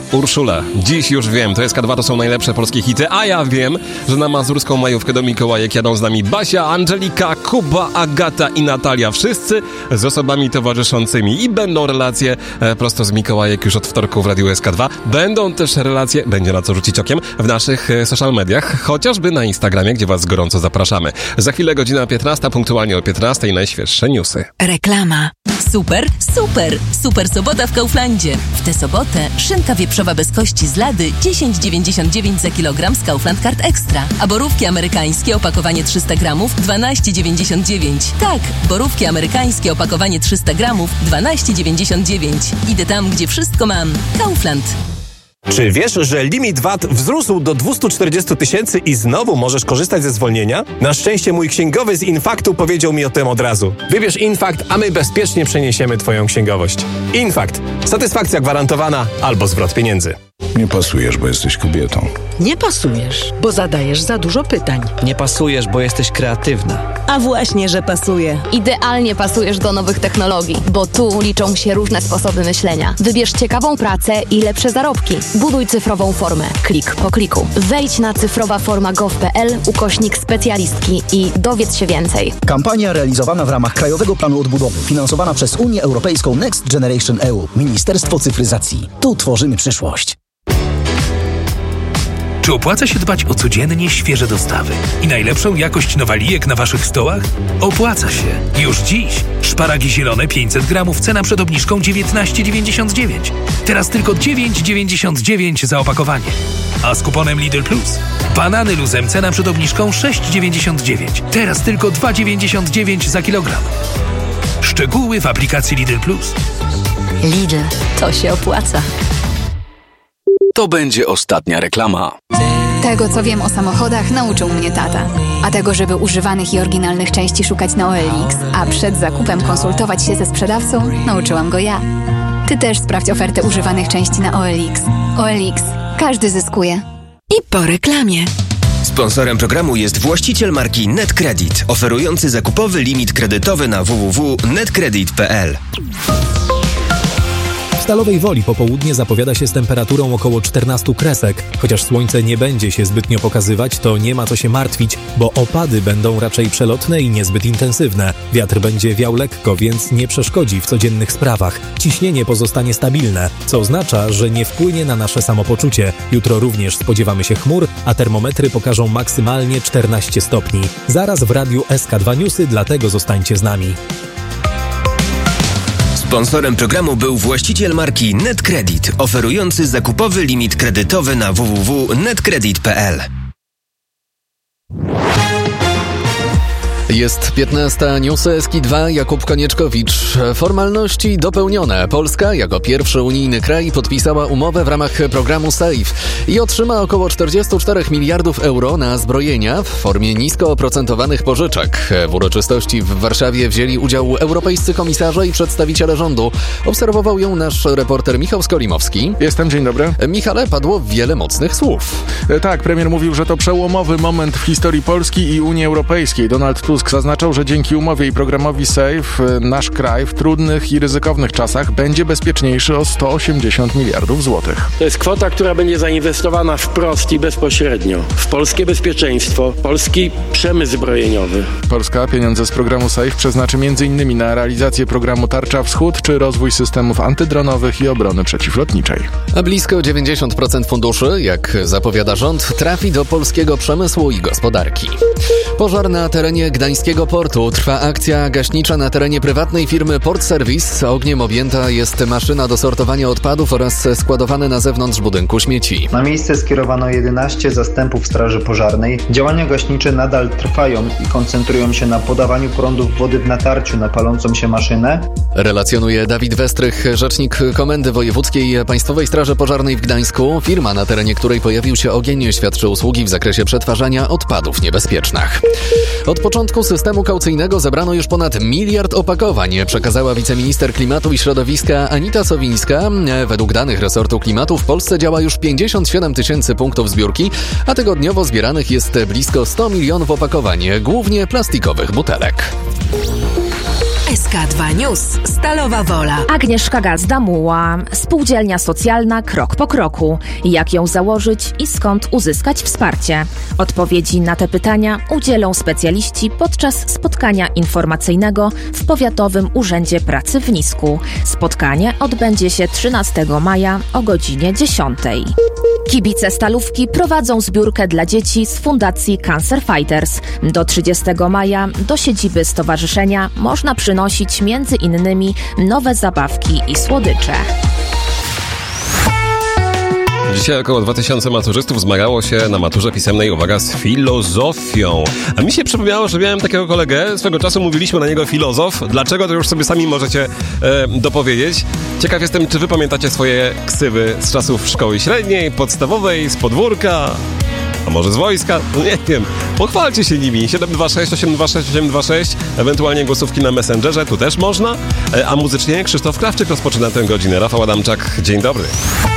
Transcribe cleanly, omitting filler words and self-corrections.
Urszula. Dziś już wiem, to SK2 to są najlepsze polskie hity, a ja wiem, że na mazurską majówkę do Mikołajek jadą z nami Basia, Angelika, Kuba, Agata i Natalia. Wszyscy z osobami towarzyszącymi i będą relacje prosto z Mikołajek już od wtorku w Radiu SK2. Będą też relacje, będzie na co rzucić okiem, w naszych social mediach, chociażby na Instagramie, gdzie was gorąco zapraszamy. Za chwilę godzina 15, punktualnie o 15 najświeższe newsy. Reklama. Super sobota w Kauflandzie. W tę sobotę szynka wieprzowa bez kości z lady 10,99 za kilogram z Kaufland Card Extra. A borówki amerykańskie opakowanie 300 gramów 12,99. Tak, borówki amerykańskie opakowanie 300 gramów 12,99. Idę tam, gdzie wszystko mam. Kaufland. Czy wiesz, że limit VAT wzrósł do 240 000 i znowu możesz korzystać ze zwolnienia? Na szczęście mój księgowy z Infaktu powiedział mi o tym od razu. Wybierz Infakt, a my bezpiecznie przeniesiemy twoją księgowość. Infakt. Satysfakcja gwarantowana albo zwrot pieniędzy. Nie pasujesz, bo jesteś kobietą. Nie pasujesz, bo zadajesz za dużo pytań. Nie pasujesz, bo jesteś kreatywna. A właśnie, że pasuje. Idealnie pasujesz do nowych technologii, bo tu liczą się różne sposoby myślenia. Wybierz ciekawą pracę i lepsze zarobki. Buduj cyfrową formę, klik po kliku. Wejdź na cyfrowaforma.gov.pl/specjalistki i dowiedz się więcej. Kampania realizowana w ramach Krajowego Planu Odbudowy, finansowana przez Unię Europejską Next Generation EU. Ministerstwo Cyfryzacji. Tu tworzymy przyszłość. Czy opłaca się dbać o codziennie świeże dostawy i najlepszą jakość nowalijek na waszych stołach? Opłaca się. Już dziś. Szparagi zielone 500 gramów, cena przed obniżką 19,99. Teraz tylko 9,99 za opakowanie. A z kuponem Lidl Plus banany luzem, cena przed obniżką 6,99. Teraz tylko 2,99 za kilogram. Szczegóły w aplikacji Lidl Plus. Lidl, to się opłaca. To będzie ostatnia reklama. Tego, co wiem o samochodach, nauczył mnie tata. A tego, żeby używanych i oryginalnych części szukać na OLX, a przed zakupem konsultować się ze sprzedawcą, nauczyłam go ja. Ty też sprawdź ofertę używanych części na OLX. OLX. Każdy zyskuje. I po reklamie. Sponsorem programu jest właściciel marki NetCredit, oferujący zakupowy limit kredytowy na www.netcredit.pl. W Stalowej Woli popołudnie zapowiada się z temperaturą około 14 kresek. Chociaż słońce nie będzie się zbytnio pokazywać, to nie ma co się martwić, bo opady będą raczej przelotne i niezbyt intensywne. Wiatr będzie wiał lekko, więc nie przeszkodzi w codziennych sprawach. Ciśnienie pozostanie stabilne, co oznacza, że nie wpłynie na nasze samopoczucie. Jutro również spodziewamy się chmur, a termometry pokażą maksymalnie 14 stopni. Zaraz w radiu SK2 Newsy, dlatego zostańcie z nami. Sponsorem programu był właściciel marki NetCredit, oferujący zakupowy limit kredytowy na www.netcredit.pl. Jest 15, newsy SK2, Jakub Konieczkowicz. Formalności dopełnione. Polska jako pierwszy unijny kraj podpisała umowę w ramach programu SAFE i otrzyma około 44 miliardów euro na zbrojenia w formie nisko oprocentowanych pożyczek. W uroczystości w Warszawie wzięli udział europejscy komisarze i przedstawiciele rządu. Obserwował ją nasz reporter Michał Skolimowski. Jestem, dzień dobry. Michale, padło wiele mocnych słów. Tak, premier mówił, że to przełomowy moment w historii Polski i Unii Europejskiej. Donald Tusk zaznaczał, że dzięki umowie i programowi SAFE nasz kraj w trudnych i ryzykownych czasach będzie bezpieczniejszy o 180 miliardów złotych. To jest kwota, która będzie zainwestowana wprost i bezpośrednio w polskie bezpieczeństwo, polski przemysł zbrojeniowy. Polska pieniądze z programu SAFE przeznaczy m.in. na realizację programu Tarcza Wschód czy rozwój systemów antydronowych i obrony przeciwlotniczej. A blisko 90% funduszy, jak zapowiada rząd, trafi do polskiego przemysłu i gospodarki. Pożar na terenie Gdańskiego portu. Trwa akcja gaśnicza na terenie prywatnej firmy Port Service. Ogniem objęta jest maszyna do sortowania odpadów oraz składowane na zewnątrz budynku śmieci. Na miejsce skierowano 11 zastępów straży pożarnej. Działania gaśnicze nadal trwają i koncentrują się na podawaniu prądów wody w natarciu na palącą się maszynę. Relacjonuje Dawid Westrych, rzecznik Komendy Wojewódzkiej Państwowej Straży Pożarnej w Gdańsku. Firma, na terenie której pojawił się ogień, świadczy usługi w zakresie przetwarzania odpadów niebezpiecznych. Od początku systemu kaucyjnego zebrano już ponad 1 miliard opakowań, przekazała wiceminister klimatu i środowiska Anita Sowińska. Według danych resortu klimatu w Polsce działa już 57 000 punktów zbiórki, a tygodniowo zbieranych jest blisko 100 milionów opakowań, głównie plastikowych butelek. SK2 News. Stalowa Wola. Agnieszka Gazda-Muła. Spółdzielnia socjalna krok po kroku. Jak ją założyć i skąd uzyskać wsparcie? Odpowiedzi na te pytania udzielą specjaliści podczas spotkania informacyjnego w Powiatowym Urzędzie Pracy w Nisku. Spotkanie odbędzie się 13 maja o godzinie 10. Kibice Stalówki prowadzą zbiórkę dla dzieci z Fundacji Cancer Fighters. Do 30 maja do siedziby stowarzyszenia można przynosić m.in. nowe zabawki i słodycze. Dzisiaj około 2000 maturzystów zmagało się na maturze pisemnej, uwaga, z filozofią. A mi się przypomniało, że miałem takiego kolegę, swego czasu mówiliśmy na niego filozof. Dlaczego, to już sobie sami możecie dopowiedzieć. Ciekaw jestem, czy wy pamiętacie swoje ksywy z czasów szkoły średniej, podstawowej, z podwórka, a może z wojska? No nie wiem. Pochwalcie się nimi. 726 826 826, ewentualnie głosówki na Messengerze, tu też można. A muzycznie Krzysztof Krawczyk rozpoczyna tę godzinę. Rafał Adamczak, dzień dobry.